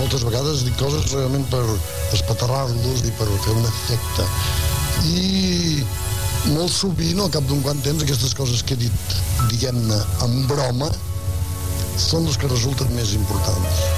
moltes vegades dic coses realment per espaterrar-los i per fer un efecte. I molt sovint, al cap d'un quant temps, aquestes coses que he dit, diguem-ne, en broma, són les que resulten més importants.